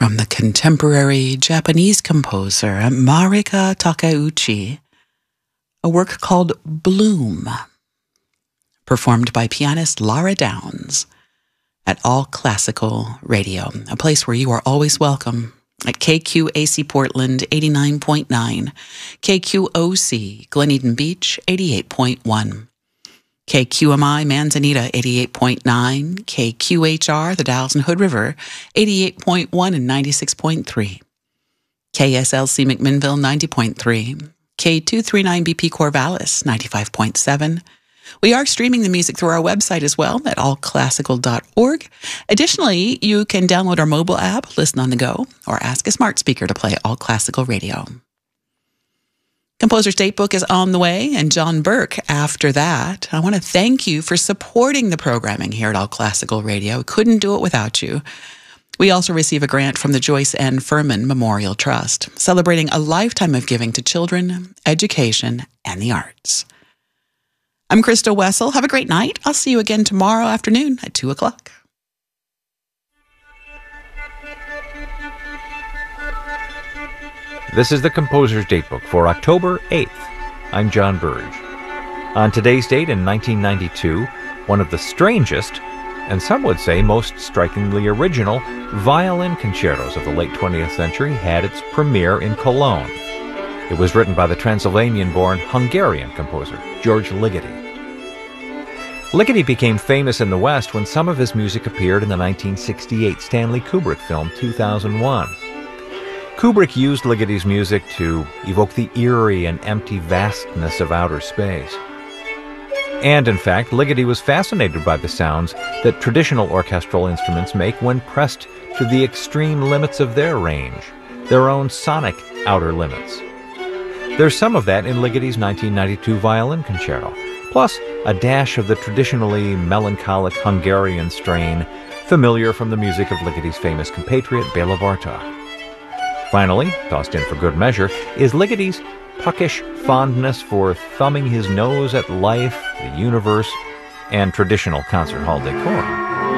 from the contemporary Japanese composer Marika Takeuchi, a work called Bloom, performed by pianist Lara Downs at All Classical Radio, a place where you are always welcome, at KQAC Portland 89.9, KQOC Glen Eden Beach 88.1, KQMI Manzanita 88.9, KQHR the Dalles and Hood River 88.1 and 96.3, KSLC McMinnville 90.3, K239BP Corvallis 95.7. We are streaming the music through our website as well at allclassical.org. Additionally, you can download our mobile app, listen on the go, or ask a smart speaker to play All Classical Radio. Composer's Datebook is on the way, and John Burke after that. I want to thank you for supporting the programming here at All Classical Radio. We couldn't do it without you. We also receive a grant from the Joyce N. Furman Memorial Trust, celebrating a lifetime of giving to children, education, and the arts. I'm Krista Wessel. Have a great night. I'll see you again tomorrow afternoon at 2 o'clock. This is the Composer's Datebook for October 8th. I'm John Burge. On today's date in 1992, one of the strangest, and some would say most strikingly original, violin concertos of the late 20th century had its premiere in Cologne. It was written by the Transylvanian-born Hungarian composer, George Ligeti. Ligeti became famous in the West when some of his music appeared in the 1968 Stanley Kubrick film 2001. Kubrick used Ligeti's music to evoke the eerie and empty vastness of outer space. And in fact, Ligeti was fascinated by the sounds that traditional orchestral instruments make when pressed to the extreme limits of their range, their own sonic outer limits. There's some of that in Ligeti's 1992 violin concerto, plus a dash of the traditionally melancholic Hungarian strain familiar from the music of Ligeti's famous compatriot Béla Bartók. Finally, tossed in for good measure, is Ligeti's puckish fondness for thumbing his nose at life, the universe, and traditional concert hall decor.